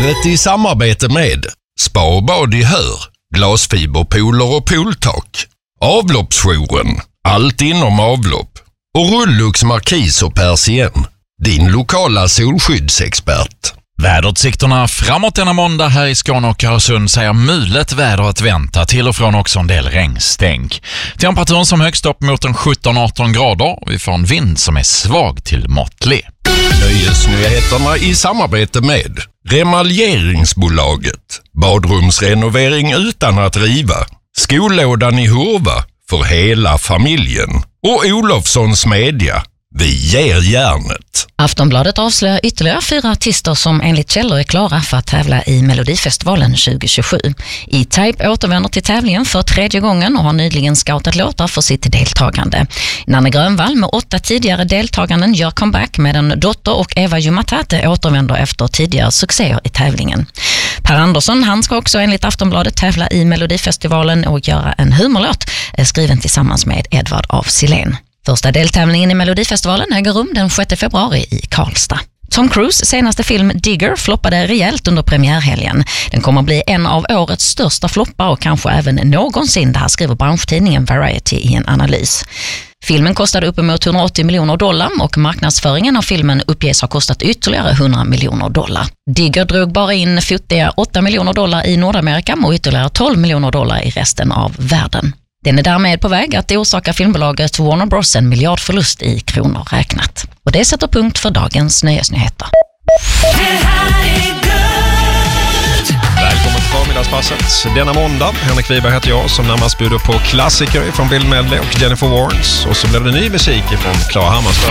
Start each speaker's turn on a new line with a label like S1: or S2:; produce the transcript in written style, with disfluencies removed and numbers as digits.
S1: Bilmedlet i samarbete med Spa och bad i Hör, glasfiberpooler och pooltak, Avloppsjouren, allt inom avlopp och Rullux Markis och Persien, din lokala solskyddsexpert.
S2: Väderutsikterna framåt denna måndag här i Skåne och Öresund säger mulet väder att vänta, till och från också en del regnstänk. Temperaturen som högst upp mot en 17-18 grader och vi får en vind som är svag till måttlig.
S1: Nöjesnyheterna i samarbete med Remaljeringsbolaget, badrumsrenovering utan att riva, Skolådan i Hurva för hela familjen och Olofssons Media. Vi ger järnet.
S3: Aftonbladet avslöjar ytterligare 4 artister som enligt källor är klara för att tävla i Melodifestivalen 2027. E-Type återvänder till tävlingen för 3:e gången och har nyligen scoutat låtar för sitt deltagande. Nanne Grönvall med 8 tidigare deltaganden gör comeback med en dotter och Eva Jumatate återvänder efter tidigare succéer i tävlingen. Per Andersson, han ska också enligt Aftonbladet tävla i Melodifestivalen och göra en humorlåt skriven tillsammans med Edvard af Sillén. Första deltävlingen i Melodifestivalen äger rum den 6 februari i Karlstad. Tom Cruise senaste film Digger floppade rejält under premiärhelgen. Den kommer att bli en av årets största floppar och kanske även någonsin, det här skriver branschtidningen Variety i en analys. Filmen kostade uppemot $180 miljoner och marknadsföringen av filmen uppges ha kostat ytterligare $100 miljoner. Digger drog bara in futtiga $8 miljoner i Nordamerika och ytterligare $12 miljoner i resten av världen. Den är därmed på väg att orsaka filmbolaget Warner Bros en miljardförlust i kronor räknat. Och det sätter punkt för dagens nöjesnyheter.
S4: Välkommen till förmiddagspasset denna måndag. Henrik Wiberg heter jag som närmast bjuder på klassiker från Bill Medley och Jennifer Warnes. Och så blev det ny musik från Klara Hammarström.